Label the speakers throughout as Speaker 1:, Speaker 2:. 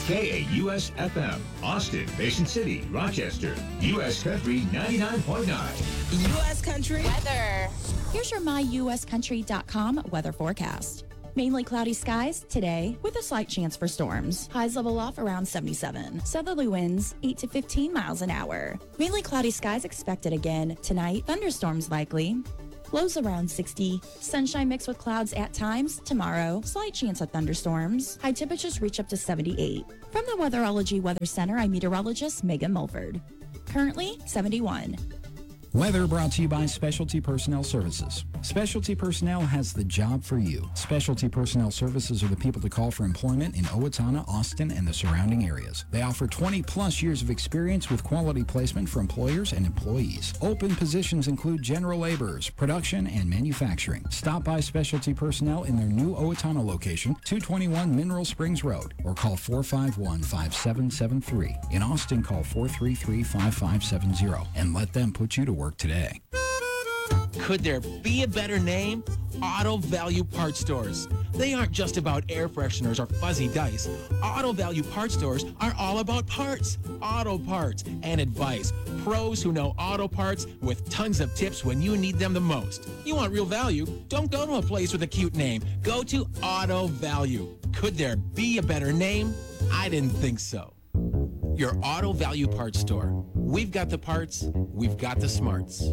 Speaker 1: KAUS FM, Austin, Mission City, Rochester, U.S. Country 99.9.
Speaker 2: U.S. Country weather.
Speaker 3: Here's your myuscountry.com weather forecast. Mainly cloudy skies today with a slight chance for storms. Highs level off around 77. Southerly winds 8 to 15 miles an hour. Mainly cloudy skies expected again tonight. Thunderstorms likely. Lows around 60. Sunshine mixed with clouds at times. Tomorrow, slight chance of thunderstorms. High temperatures reach up to 78. From the Weatherology Weather Center, I'm meteorologist Megan Mulford. Currently 71.
Speaker 4: Weather brought to you by Specialty Personnel Services. Specialty Personnel has the job for you. Specialty Personnel Services are the people to call for employment in Owatonna, Austin, and the surrounding areas. They offer 20-plus years of experience with quality placement for employers and employees. Open positions include general laborers, production, and manufacturing. Stop by Specialty Personnel in their new Owatonna location, 221 Mineral Springs Road, or call 451-5773. In Austin, call 433-5570, and let them put you to work today.
Speaker 5: Could there be a better name? Auto Value Parts Stores. They aren't just about air fresheners or fuzzy dice. Auto Value Parts Stores are all about parts, auto parts, and advice. Pros who know auto parts with tons of tips when you need them the most. You want real value? Don't go to a place with a cute name. Go to Auto Value. Could there be a better name? I didn't think so. Your Auto Value Parts Store. We've got the parts, we've got the smarts.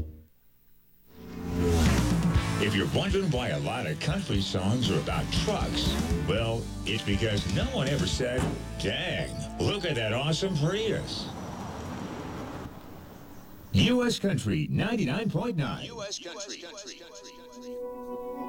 Speaker 1: If you're wondering why a lot of country songs are about trucks, well, it's because no one ever said, dang, look at that awesome Prius. U.S. Country 99.9.
Speaker 2: U.S. Country.